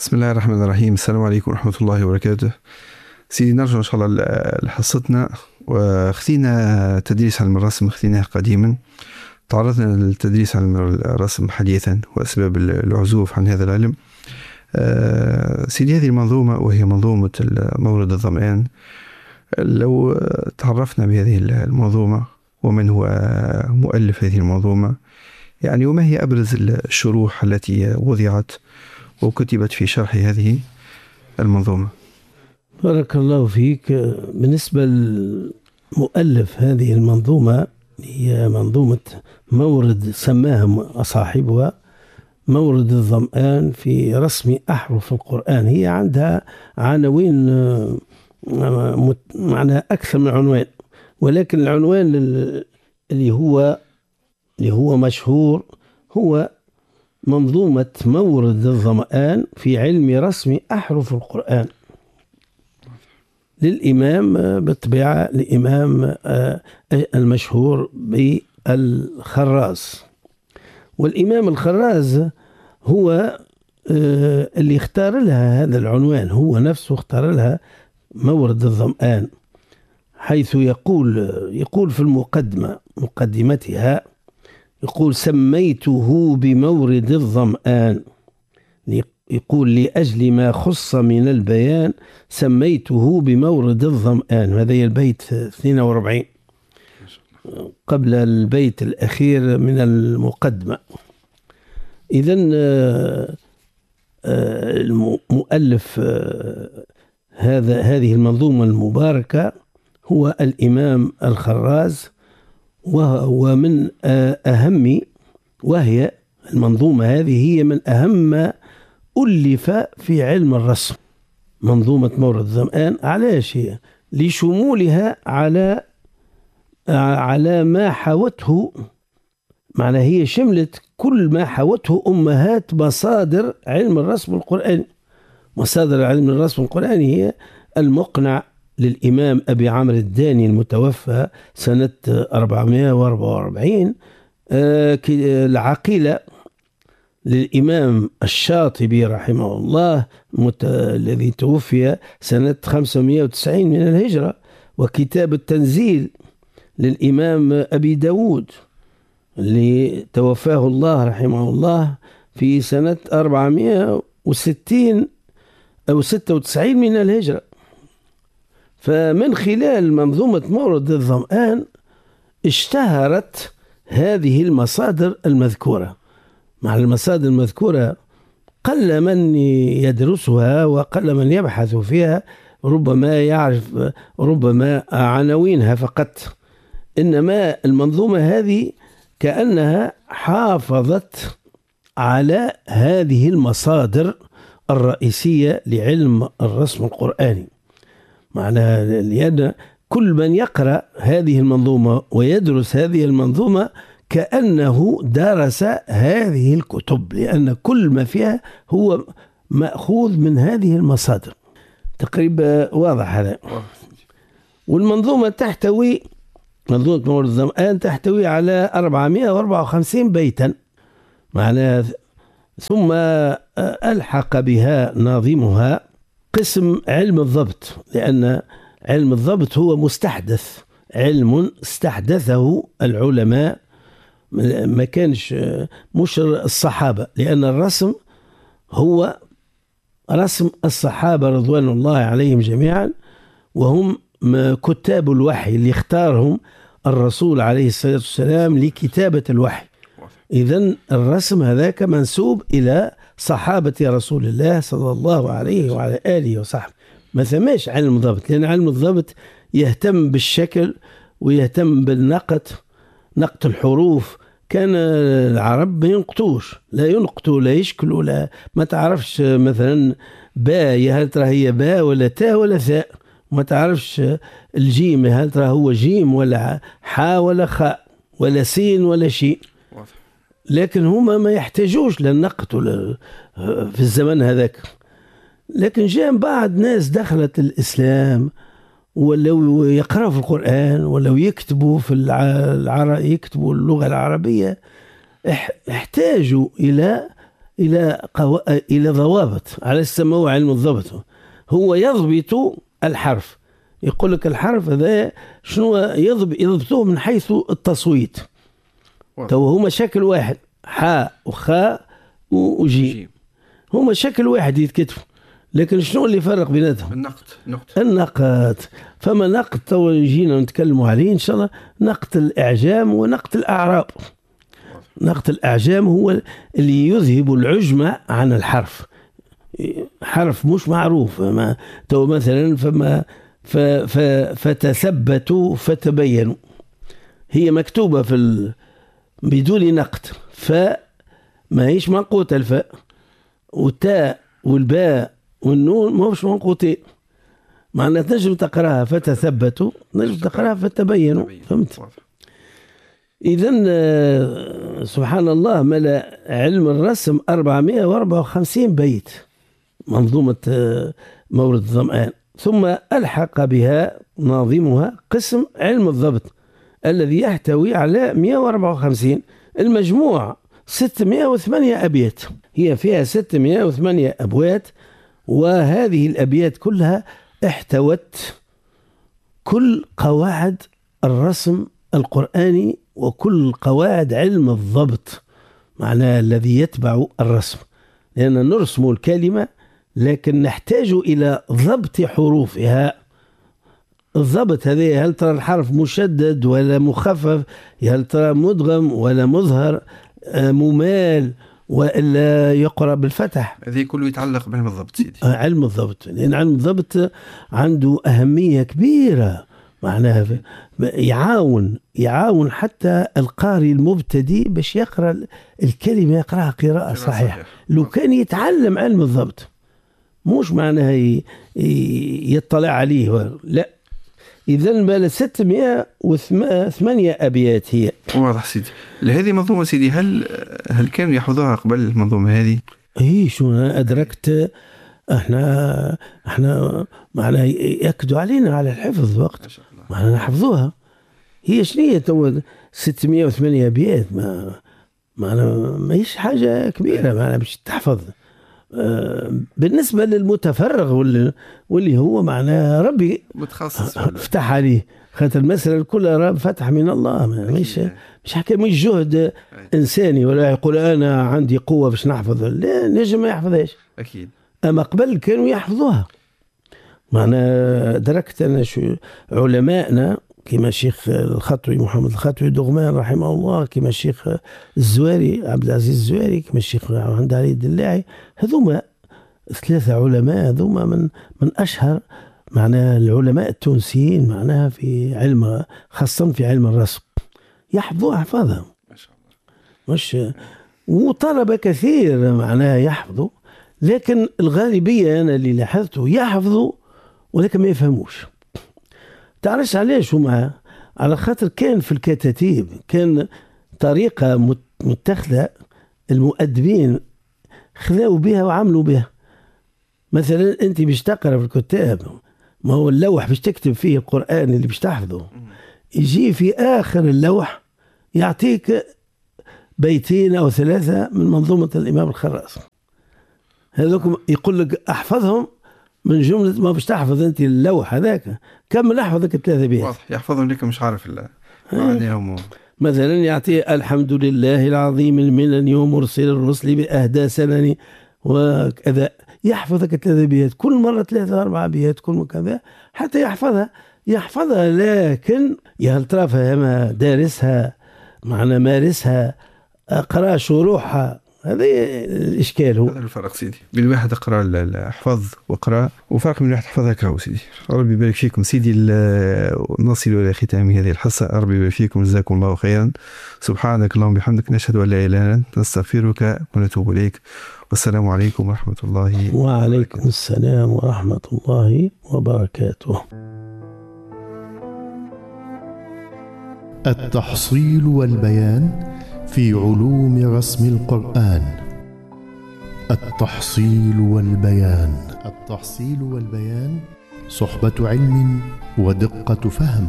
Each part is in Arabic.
بسم الله الرحمن الرحيم. السلام عليكم ورحمة الله وبركاته. سيدي نرجع إن شاء الله لحصتنا، وخذينا تدريس علم الرسم خذيناه قديما، تعرضنا للتدريس علم الرسم حديثا وأسباب العزوف عن هذا العلم. سيدي هذه المنظومة وهي منظومة مورد الظمآن، لو تعرفنا بهذه المنظومة ومن هو مؤلف هذه المنظومة، يعني وما هي أبرز الشروح التي وضعت وكتبت في شرح هذه المنظومة. بارك الله فيك. بالنسبة لمؤلف هذه المنظومة، هي منظومة مورد، سماها صاحبها مورد الظمآن في رسم أحرف القرآن. هي عندها عناوين معناها أكثر من عنوان، ولكن العنوان اللي هو مشهور هو منظومة مورد الظمآن في علم رسم أحرف القرآن، للإمام بالطبيعة الإمام المشهور بالخراز. والإمام الخراز هو اللي اختار لها هذا العنوان، هو نفسه اختار لها مورد الظمآن، حيث يقول في مقدمتها يقول: سميته بمورد الظمآن، يقول لأجل ما خص من البيان سميته بمورد الظمآن. هذا البيت 42 قبل البيت الأخير من المقدمة. إذن المؤلف هذه المنظومة المباركة هو الإمام الخراز، ومن وهي المنظومة هذه هي من أهم ما ألف في علم الرسم. منظومة مورد الظمآن علاش؟ هي لشمولها على ما حوته، معنى هي شملت كل ما حوته أمهات مصادر علم الرسم القرآني. مصادر علم الرسم القرآني هي المقنع للإمام أبي عمرو الداني المتوفى سنة 444، العقيلة للإمام الشاطبي رحمه الله الذي توفي سنة 590 من الهجرة، وكتاب التنزيل للإمام أبي داود اللي توفاه الله رحمه الله في سنة 460 أو 96 من الهجرة. فمن خلال منظومة مورد الظمآن اشتهرت هذه المصادر المذكورة. مع المصادر المذكورة قل من يدرسها وقل من يبحث فيها، ربما يعرف ربما عناوينها فقط، إنما المنظومة هذه كأنها حافظت على هذه المصادر الرئيسية لعلم الرسم القرآني. معناها لأن كل من يقرأ هذه المنظومة ويدرس هذه المنظومة كأنه درس هذه الكتب، لأن كل ما فيها هو مأخوذ من هذه المصادر. تقريبا واضح هذا. والمنظومة تحتوي، منظومة مورد الظمآن تحتوي على 454 بيتا، معناها ثم ألحق بها ناظمها قسم علم الضبط، لأن علم الضبط هو مستحدث، علم استحدثه العلماء، ما كانش مش الصحابة، لأن الرسم هو رسم الصحابة رضوان الله عليهم جميعا، وهم كتاب الوحي اللي اختارهم الرسول عليه الصلاة والسلام لكتابة الوحي. إذن الرسم هذاك منسوب إلى صحابة رسول الله صلى الله عليه وعلى آله وصحبه. ما ثماش علم الضبط، لأن علم الضبط يهتم بالشكل ويهتم بالنقط، نقط الحروف. كان العرب ما ينقطوش، لا ينقطوا لا يشكلوا، لا ما تعرفش مثلا باء هل ترى هي باء ولا تاء ولا ثاء، ما تعرفش الجيم هل ترى هو جيم ولا حاء ولا خاء ولا سين ولا شيء. لكن هما ما يحتاجوش للنقط في الزمن هذاك. لكن جاء بعض ناس دخلت الإسلام ولو يقرأوا في القرآن ولو يكتبوا في يكتبوا اللغة العربية، احتاجوا إلى إلى ضوابط، على السماء علم الضبط. هو يضبط الحرف، يقول لك الحرف هذا شنو يضبطوه من حيث التصويت. تو هما شكل واحد، حاء وخاء وجيم، هما شكل واحد يتكتبوا، لكن شنو اللي يفرق بيناتهم؟ النقط. فما نقط تو يجينا نتكلموا عليه إن شاء الله، نقط الإعجام ونقط الأعراب. نقط الأعجام هو اللي يذهب العجمة عن الحرف، حرف مش معروف. تو مثلا فتثبتوا فتبينوا، هي مكتوبة بدون نقط، فما هيش منقوطة الفاء، والتاء والباء والنون ما هوش منقوطين. معناتها تنجم تقراها فتثبتوا، تنجم تقراها فتبينوا. فهمت؟ إذن سبحان الله، ملأ علم الرسم 454 بيت منظومة مورد الظمآن. ثم ألحق بها ناظمها قسم علم الضبط الذي يحتوي على 154. المجموع 608 أبيات، هي فيها 608 أبوات، وهذه الأبيات كلها احتوت كل قواعد الرسم القرآني وكل قواعد علم الضبط، معناه الذي يتبع الرسم، لأن نرسم الكلمة لكن نحتاج إلى ضبط حروفها. الضبط هذه، هل ترى الحرف مشدد ولا مخفف، هل ترى مدغم ولا مظهر، ممال وإلا يقرأ بالفتح، هذه كله يتعلق بعلم الضبط سيدي. علم الضبط، لأن علم الضبط عنده أهمية كبيرة، معناها يعاون حتى القارئ المبتدئ باش يقرأ الكلمة، يقرأها قراءة صحيحة. لو كان يتعلم علم الضبط مش معناها يطلع عليه، لا. إذن بال 608 أبيات هي. واضح سيدي. لهذه منظومة سيدي، هل كانوا يحفظوها قبل المنظومة هذه؟ شو أنا أدركت، احنا معنا يأكدوا علينا على الحفظ وقت، معنا نحفظوها. هي شنية تو 608 أبيات، ما هيش حاجة كبيرة، معنا باش تحفظ. بالنسبة للمتفرغ واللي هو معناه ربي متخصص فتح عليه، خاطر المسألة كلها رب فتح من الله، مش حكاية، مش جهد إنساني، ولا يقول أنا عندي قوة باش نحفظ، لا، نجم ما يحفظهاش أكيد. أما قبل كانوا يحفظوها. معنا دركت أنا علماءنا كما الشيخ الخطوي محمد الخطوي دغمان رحمه الله، كما الشيخ الزواري عبد العزيز الزواري، كما الشيخ عند علي الدلاعي، هذوما 3 علماء، هذوما من أشهر معناها العلماء التونسيين معناها في علم، خاصة في علم الرسم، يحفظوا أحفاظهم ما شاء الله. مش وطلبة كثير معناها يحفظوا، لكن الغالبية أنا اللي لاحظته يحفظوا ولكن ما يفهموش. تعرفش علاش؟ هما على خاطر كان في الكتاتيب كان طريقة متخذة، المؤدبين خذوا بها وعملوا بها. مثلا أنت باش تقرأ في الكتاب، ما هو اللوح باش تكتب فيه القرآن اللي باش تحفظه، يجي في آخر اللوح يعطيك 2 أو 3 من منظومة الإمام الخراس، هذوكم يقول لك أحفظهم من جملة ما باش تحفظ أنت اللوح هذاك، كمل أحفظك 3 بيت. واضح، يحفظهم لك مش عارف معناهم. مثلا يعطي الحمد لله العظيم المنن ومرسل الرسل بأهدى سنن وكذا، يحفظك 3 بيت، كل مرة 3 4 بيت، كل كذا حتى يحفظها، لكن يا هل ترى فهمها، دارسها، معنى مارسها، قرأ شروحها، هذا الإشكال. هو هذا الفرق سيدي بين واحد يقرأ الحفظ وقرأ، وفرق من واحد حفظها كهو سيدي. ربي يبارك فيكم سيدي. نصل إلى ختام هذه الحصة، ربي يبارك فيكم، جزاكم الله خيرا. سبحانك اللهم بحمدك، نشهد أن لا إله إلا أنت، نستغفرك ونتوب إليك، والسلام عليكم ورحمة الله وعليكم السلام ورحمة الله وبركاته. التحصيل والبيان في علوم رسم القرآن. التحصيل والبيان. التحصيل والبيان صحبة علم ودقة فهم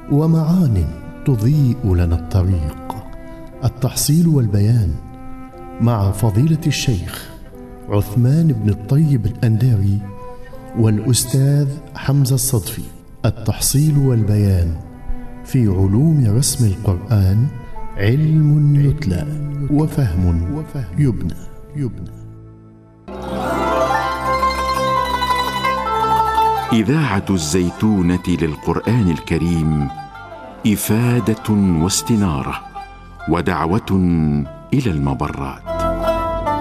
ومعان تضيء لنا الطريق. التحصيل والبيان مع فضيلة الشيخ عثمان بن الطيب الأنداري والأستاذ حمزة الصدفي. التحصيل والبيان في علوم رسم القرآن، علم يتلى وفهم يبنى. إذاعة الزيتونة للقرآن الكريم إفادة واستنارة ودعوة إلى المبرات.